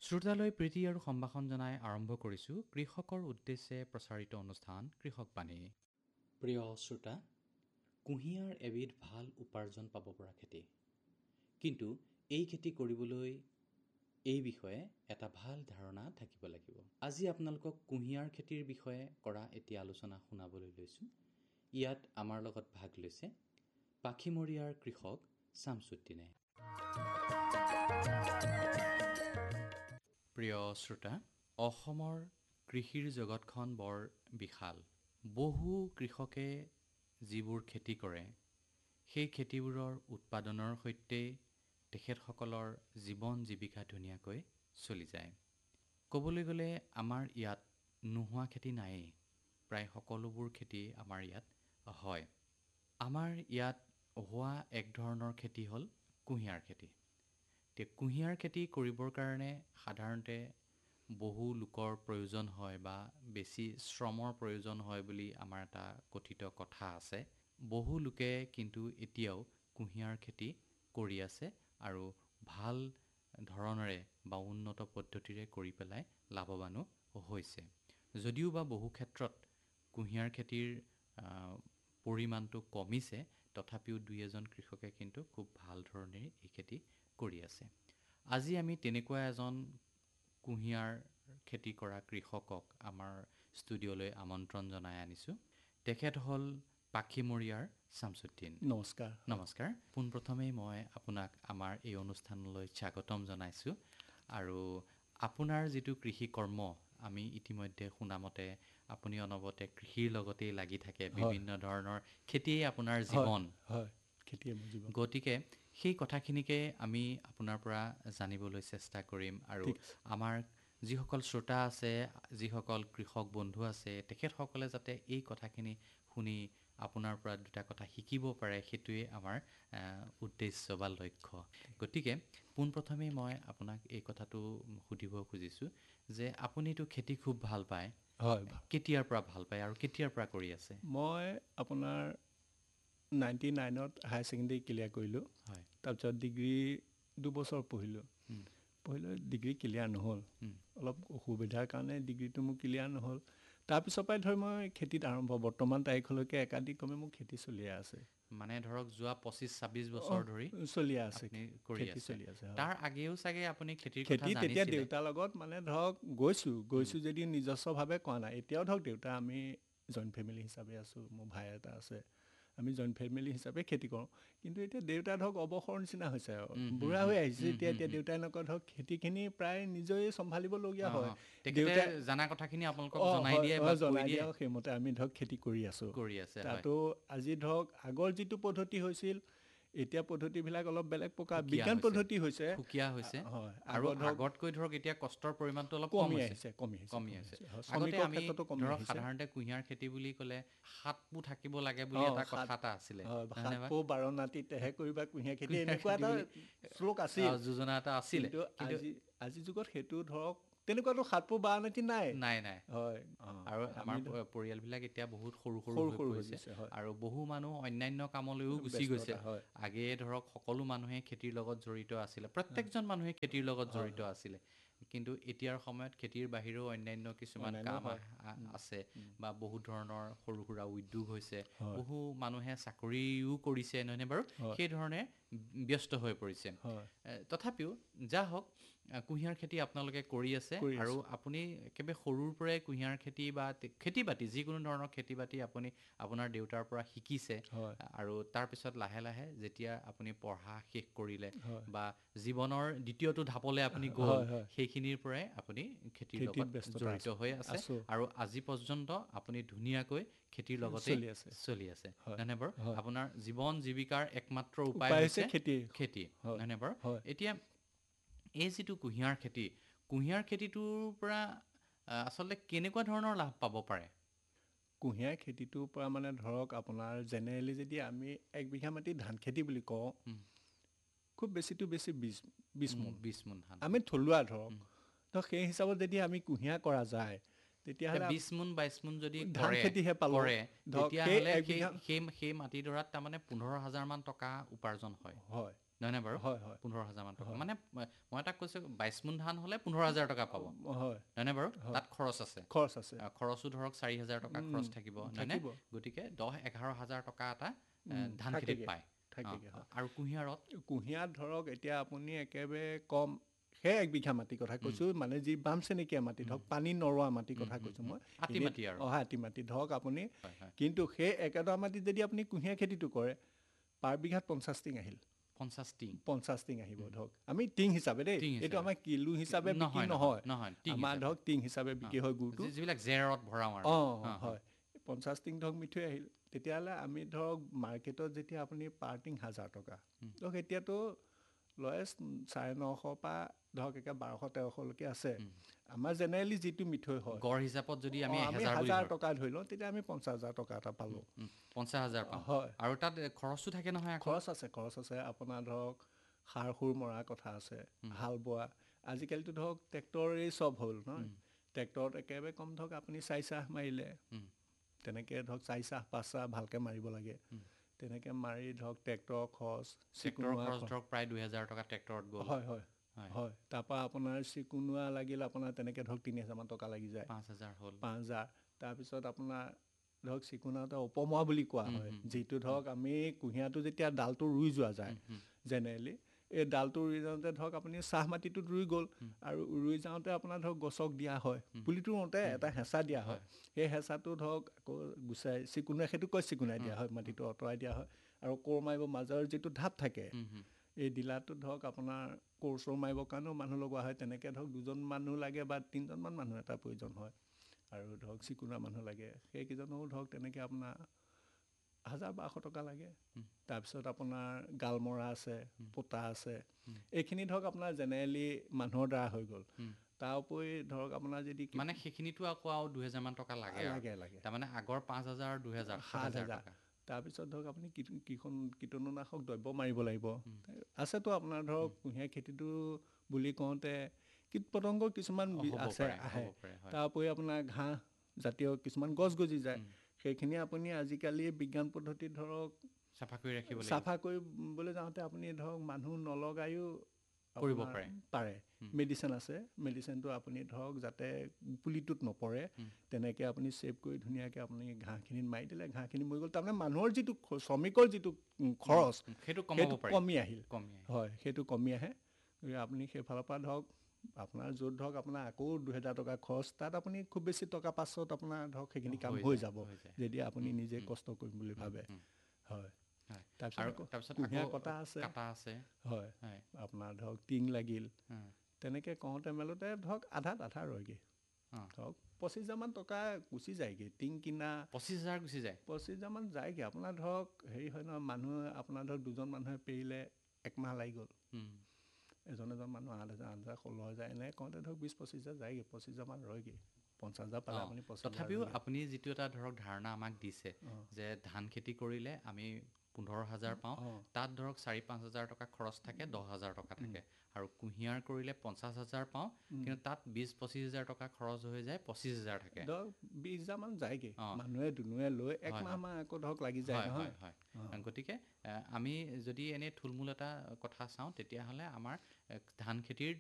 শ্ৰোতালৈ প্ৰীতি আৰু সম্ভাষণ জনাই আৰম্ভ কৰিছোঁ কৃষকৰ উদ্দেশ্যে প্ৰচাৰিত অনুষ্ঠান কৃষকবাণী। প্ৰিয় শ্ৰোতা, কুঁহিয়াৰ এবিধ ভাল উপাৰ্জন পাব পৰা খেতি, কিন্তু এই খেতি কৰিবলৈ এই বিষয়ে এটা ভাল ধাৰণা থাকিব লাগিব। আজি আপোনালোকক কুঁহিয়াৰ খেতিৰ বিষয়ে কৰা এতিয়া আলোচনা শুনাবলৈ লৈছোঁ। ইয়াত আমাৰ লগত ভাগ লৈছে পাখিমৰীয়াৰ কৃষক শামছুদ্দিনে। প্ৰিয় শ্ৰোতা, অসমৰ কৃষিৰ জগতখন বৰ বিশাল। বহু কৃষকে যিবোৰ খেতি কৰে, সেই খেতিবোৰৰ উৎপাদনৰ সৈতে তেখেতসকলৰ জীৱন জীৱিকা ধুনীয়াকৈ চলি যায়। ক'বলৈ গ'লে আমাৰ ইয়াত নোহোৱা খেতি নায়েই। প্ৰায় সকলোবোৰ খেতি আমাৰ ইয়াত হয়। আমাৰ ইয়াত হোৱা এক ধৰণৰ খেতি হ'ল কুঁহিয়াৰ খেতি। কুঁহিয়াৰ খেতি কৰিবৰ কাৰণে সাধাৰণতে বহু লোকৰ প্ৰয়োজন হয় বা বেছি শ্ৰমৰ প্ৰয়োজন হয় বুলি আমাৰ এটা কথিত কথা আছে। বহু লোকে কিন্তু এতিয়াও কুঁহিয়াৰ খেতি কৰি আছে আৰু ভাল ধৰণেৰে বা উন্নত পদ্ধতিৰে কৰি পেলাই লাভৱানো হৈছে। যদিও বা বহু ক্ষেত্ৰত কুঁহিয়াৰ খেতিৰ পৰিমাণটো কমিছে, তথাপিও দুই এজন কৃষকে কিন্তু খুব ভাল ধৰণেৰে এই খেতি কৰি আছে। আজি আমি তেনেকুৱা এজন কুঁহিয়াৰ খেতি কৰা কৃষকক আমাৰ ষ্টুডিঅ'লৈ আমন্ত্ৰণ জনাই আনিছোঁ। তেখেত হ'ল পাখিমৰীয়াৰ শামছুদ্দিন। নমস্কাৰ। নমস্কাৰ। পোনপ্ৰথমেই মই আপোনাক আমাৰ এই অনুষ্ঠানলৈ স্বাগতম জনাইছোঁ। আৰু আপোনাৰ যিটো কৃষি কৰ্ম, আমি ইতিমধ্যে শুনামতে আপুনি অনবৰতে কৃষিৰ লগতেই লাগি থাকে। বিভিন্ন ধৰণৰ খেতিয়েই আপোনাৰ জীৱন। হয়, খেতিয়ে মোৰ জীৱন। গতিকে সেই কথাখিনিকে আমি আপোনাৰ পৰা জানিবলৈ চেষ্টা কৰিম। আৰু আমাৰ যিসকল শ্ৰোতা আছে, যিসকল কৃষক বন্ধু আছে, তেখেতসকলে যাতে এই কথাখিনি শুনি আপোনাৰ পৰা দুটা কথা শিকিব পাৰে, সেইটোৱে আমাৰ উদ্দেশ্য বা লক্ষ্য। গতিকে পোনপ্ৰথমেই মই আপোনাক এই কথাটো সুধিব খুজিছোঁ যে আপুনিতো খেতি খুব ভাল পায়। হয়। কেতিয়াৰ পৰা ভাল পায় আৰু কেতিয়াৰ পৰা কৰি আছে? মই আপোনাৰ 99ত হায়াৰ ছেকেণ্ডেৰী ক্লিয়াৰ কৰিলোঁ। হয়। তাৰপিছত ডিগ্ৰী 2 বছৰ পঢ়িলোঁ। ডিগ্ৰী ক্লিয়াৰ নহ'ল। অলপ অসুবিধাৰ কাৰণে ডিগ্ৰীটো মোৰ ক্লিয়াৰ নহ'ল। তাৰপিছৰ পৰাই ধৰি মই খেতিত বৰ্তমান তাৰিখলৈকে একাদিক্ৰমে মোৰ খেতি চলিয়ে আছে। মানে ধৰক যোৱা 25-26 বছৰ ধৰি চলিয়ে আছে, আপুনি কৰি খেতি আছে। চলি আছে। তাৰ আগেও চাগে আপুনি খেতিৰ কথা খেতি তেতিয়া জানিছিলে? দেউতাৰ লগত মানে ধৰক গৈছোঁ যদিও নিজস্বভাৱে কৰা নাই। এতিয়াও ধৰক দেউতা, আমি জইণ্ট ফেমিলি হিচাপে আছোঁ। মোৰ ভাই এটা আছে, আমি জইণ্ট ফেমিলি হিচাপে খেতি কৰোঁ। কিন্তু এতিয়া দেউতা ধৰক অৱসৰৰ নিচিনা হৈছে আৰু বুঢ়া হৈ আহিছে। এতিয়া দেউতাই এনেকুৱা ধৰক খেতিখিনি প্ৰায় নিজেই চম্ভালিবলগীয়া হয়। তেখেতে জানা কথাখিনি আপোনালোকক জনাই দিয়ে বা জনাই দিয়ে, সেইমতে আমি ধৰক খেতি কৰি আছোঁ। তাতো আজি ধৰক আগৰ যিটো পদ্ধতি হৈছিল, এতিয়া পদ্ধতিবিলাক অলপ বেলেগ প্ৰকাৰ বিজ্ঞান পদ্ধতি হৈছে, সুকীয়া হৈছে। হয়, আৰু আগতকৈ ধৰক এতিয়া কষ্টৰ পৰিমাণটো অলপ কমি আহিছে। আগতে আমি ধৰক সাধাৰণতে কুঁহিয়াৰ খেতি বুলি ক'লে 7 পো থাকিব লাগে বুলি এটা কথা এটা আছিলে। 7 পো 12 নাতি তেহে কৰিবা কুঁহিয়াৰ খেতি, এনেকুৱা এটা শ্লোক আছিল, যোজনা এটা আছিলে। কিন্তু আজিৰ যুগত সেইটো ধৰক তেনেকুৱাতো 7 পো 12 নাতি নাই। হয়। আৰু আমাৰ পৰিয়ালবিলাক এতিয়া বহুত সৰু সৰু হৈ পৰিছে আৰু বহু মানুহ অন্যান্য কামলৈও গুচি গৈছে। আগে ধৰক সকলো মানুহে খেতিৰ লগত জড়িত আছিলে, প্ৰত্যেকজন মানুহে খেতিৰ লগত জড়িত আছিলে। কিন্তু এতিয়াৰ সময়ত খেতিৰ বাহিৰেও অন্যান্য কিছুমান কাম আছে বা বহুত ধৰণৰ সৰু সুৰা উদ্যোগ হৈছে। বহু মানুহে চাকৰিও কৰিছে, নহয়নে বাৰু? সেই ধৰণে ব্যস্ত হৈ পৰিছে। তথাপিও যা হওক, কুঁহিয়াৰ খেতি আপোনালোকে কৰি আছে আৰু আপুনি একেবাৰে সৰুৰ পৰাই কুঁহিয়াৰ খেতি বা খেতি বাতি যিকোনো ধৰণৰ খেতি বাতি আপুনি আপোনাৰ দেউতাৰ পৰা শিকিছে। আৰু তাৰপিছত লাহে লাহে যেতিয়া আপুনি পঢ়া শেষ কৰিলে বা জীৱনৰ দ্বিতীয়টো ঢাপলে আপুনি গ'ল, সেইখিনিৰ পৰাই আপুনি খেতিৰ লগত জড়িত হৈ আছে আৰু আজি পৰ্যন্ত আপুনি ধুনীয়াকৈ খেতিৰ লগতে চলি আছে, নহয়নে বাৰু? আপোনাৰ জীৱন জীৱিকাৰ একমাত্ৰ উপায় হৈছে খেতি, নহয়নে বাৰু? এতিয়া এই যিটো কুঁহিয়াৰ খেতিটোৰ পৰা আচলতে কেনেকুৱা ধৰণৰ লাভ পাব পাৰে? কুঁহিয়াৰ খেতিটোৰ পৰা মানে ধৰক আপোনাৰ জেনেৰেলি যদি আমি 1 বিঘা মাটি ধান খেতি বুলি কওঁ, খুব বেছিটো বেছি 20 মোন আমি থলুৱা ধৰক সেই হিচাপত যদি আমি কুঁহিয়াৰ কৰা যায়, তেতিয়াহ'লে 20 মোন 22 মোন যদি ধান খেতিহে পালোঁ, তেতিয়াহ'লে সেই মাটিডৰাত তাৰমানে 15,000 মান টকা উপাৰ্জন হয়। নহয়নে বাৰু? হয় হয় 15,000 মান টকা। হয় মানে মই তাক কৈছোঁ 22 মোন ধান হ'লে 15,000 টকা পাব। হয় নহয়নে বাৰু? হয় তাত খৰচ আছে। খৰচ আছে খৰচো ধৰক 4,000 টকা খৰচ থাকিব, নহয়নে? থাকিব গতিকে 10-11,000 টকা এটা ধান খেতিত থাকেগে পায়। থাকেগে হয় আৰু কুঁহিয়াৰত কুঁহিয়াৰত ধৰক এতিয়া আপুনি একেবাৰে কম সেই 1 বিঘা মাটিৰ কথা কৈছোঁ, মানে যি বাম চেনিকীয়া মাটি ধৰক পানী নৰোৱা মাটিৰ কথা কৈছোঁ মই, আতি এনেই মাটি আৰু অহা আতি মাটি ধৰক আপুনি, হয় হয় কিন্তু সেই একেডৰা মাটিত যদি আপুনি কুঁহিয়াৰ খেতিটো কৰে পাৰ বিঘাত 50 টিং আহিল, 50 টিং 50 টিং আহিব ধৰক। আমি টিং হিচাপে দেই, টিং এইটো হিচাপে আমাৰ কিলো হিচাপে বিক্ৰী নহয় নহয় নহয়, নহয় টিং আমাৰ হিচাপে ধৰক টিং হিচাপে বিক্ৰী হয় গুৰটো। যিবিলাক জেৰত ভৰাওঁ আৰু হয় 50 টিং ধৰক মিঠৈ আহিল, তেতিয়াহ'লে আমি ধৰক মাৰ্কেটত যেতিয়া আপুনি পাৰ টিং 1000 টকা ধৰক, এতিয়াতো লয়েষ্ট 950 পৰা ধৰক একে 1200-1300লৈকে আছে। আমাৰ জেনেৰেলি যিটো মিঠৈ হয় গড় হিচাপত যদি আমি আমি 1000 বুলি 1000 ধৰোঁ, টকা ধৰি লওঁ, তেতিয়া আমি 50,000 টকা এটা পালোঁ। 50,000 পাওঁ। হয় আৰু তাত খৰচো থাকে নহয় আকৌ। খৰচ আছে আপোনাৰ ধৰক সাৰ সুৰ মৰাৰ কথা আছে, হাল বোৱা, আজিকালিতো ধৰক ট্ৰেক্টৰেই চব হ'ল নহয়। ট্ৰেক্টৰত একেবাৰে কম ধৰক আপুনি 4 চাহ মাৰিলে, তেনেকৈ ধৰক 4 চাহ 5 চাহ ভালকৈ মাৰিব লাগে, তেনেকৈ মাৰি ধৰক ট্ৰেক্টৰৰ খৰচ, ট্ৰেক্টৰৰ চিকুণোৱা খৰচ ধৰক প্ৰায় 2,000 টকা ট্ৰেক্টৰত গ'ল। হয় হয় হয়, তাৰপৰা আপোনাৰ চিকুণোৱা লাগিল আপোনাৰ তেনেকৈ ধৰক 3,000 মান টকা লাগি যায়, 5,000 হ'ল। 5,000। তাৰপিছত আপোনাৰ ধৰক চিকুণাওতে উপমোৱা বুলি কোৱা হয়, যিটো ধৰক আমি কুঁহিয়াৰটো যেতিয়া ডালটো ৰুই যোৱা যায় জেনেৰেলি, এই ডালটো ৰুই যাওঁতে ধৰক আপুনি চাহ মাটিটোত ৰুই গ'ল, আৰু ৰুই যাওঁতে আপোনাৰ ধৰক গছক দিয়া হয়, পুলিটো ৰুওঁতে এটা হেঁচা দিয়া হয়, সেই হেঁচাটো ধৰক আকৌ গুচাই চিকুণাই, সেইটো কৈ চিকুণাই দিয়া হয়, মাটিটো আঁতৰাই দিয়া হয়, আৰু কোৰ মাৰিব মাজৰ যিটো ঢাপ থাকে এই ডিলাটোত ধৰক আপোনাৰ কোৰ চোৰ মাৰিবৰ কাৰণেও মানুহ লগোৱা হয়, তেনেকৈ ধৰক 2জন মানুহ লাগে বা 3জনমান মানুহ এটা প্ৰয়োজন হয়, আৰু ধৰক চিকুণা মানুহ লাগে, সেইকেইজনৰো ধৰক তেনেকৈ আপোনাৰ 1000-1200 টকা লাগে। তাৰপিছত আপোনাৰ গালমৰা আছে, পোতা আছে, এইখিনি ধৰক আপোনাৰ জেনেৰেলি মানুহৰ দ্বাৰা হৈ গ'ল। তাৰ উপৰি ধৰক আপোনাৰ যদি মানে সেইখিনিতো আকৌ আৰু 2,000 মান টকা লাগে আৰু। লাগে তাৰমানে আগৰ 5,000 আৰু 2,000 7,000 টকা। তাৰপিছত ধৰক আপুনি কীটনাশক দ্ৰব্য মাৰিব লাগিব। আছেতো আপোনাৰ ধৰক কুঁহিয়াৰ খেতিটো বুলি কওঁতে কীট পতংগ কিছুমান হ'ব আছে, পাৰে আহে। হয়। তাৰ উপৰি আপোনাৰ ঘাঁহ জাতীয় কিছুমান গছ গজি যায়, সেইখিনি আপুনি আজিকালি বিজ্ঞান পদ্ধতিত ধৰক চাফা কৰি ৰাখিব লাগিব। চাফা কৰিবলৈ যাওঁতে আপুনি ধৰক মানুহ নলগায়ো কৰিব আপোনাৰ পাৰে। মেডিচিন আছে, মেডিচিনটো আপুনি ধৰক যাতে পুলিটোত নপৰে তেনেকৈ আপুনি ছেভ কৰি ধুনীয়াকৈ আপুনি ঘাঁহখিনিত মাৰি দিলে, ঘাঁহখিনি মৰি গ'ল, তাৰমানে মানুহৰ যিটো শ্ৰমিকৰ যিটো খৰচ সেইটো সেইটো পাৰি। কমি আহিল। কমি আহে। হয়, সেইটো কমি আহে। আপুনি সেইফালৰ পৰা ধৰক আপোনাৰ য'ত ধৰক আপোনাৰ আকৌ 2,000 টকা খৰচ, তাত আপুনি খুব বেছি টকা 500 আপোনাৰ ধৰক সেইখিনি কাম হৈ যাব, যদি আপুনি নিজে কষ্ট কৰিম বুলি ভাবে। হয়, তাৰপিছত আকৌ কুঁহিয়াৰ কটা আছে। হয়, আপোনাৰ ধৰক টিং লাগিল, তেনেকৈ কৰোঁতে মেলোতে ধৰক আধা ৰয়গৈ, ধৰক 25,000 মান টকা গুচি যায়গৈ। টিং কিনা 25,000 গুচি যায়। 25,000 মান যায়গৈ। আপোনাৰ ধৰক হেৰি হয় নহয়, মানুহে আপোনাৰ ধৰক 2জন মানুহে পেৰিলে 1 মাহ লাগি গ'ল, এজন মানুহ 8,000 16,000 এনেকৈ কৰোঁতে ধৰক 20-25,000 যায়গৈ, 25,000 মান ৰয়গৈ। 50,000 পালে আপুনি 25,000 তথাপিও আপুনি যিটো এটা ধৰক ধাৰণা আমাক দিছে যে ধান খেতি কৰিলে আমি 15,000 পাওঁ, তাত ধৰক 4-5,000 টকা খৰচ থাকে, 10,000 টকা থাকে। আৰু কুঁহিয়াৰ কৰিলে 50,000 পাওঁ, কিন্তু তাত 20-25,000 টকা খৰচ হৈ যায়, 25,000 থাকে। ধৰক 20,000 মান যায়গৈ, মানুহে দুনুহে লৈ 1 মাহ মান আকৌ ধৰক লাগি যায় নহয়। গতিকে আমি যদি এনেই থুলমূল এটা কথা চাওঁ, তেতিয়াহ'লে আমাৰ ধান খেতিৰ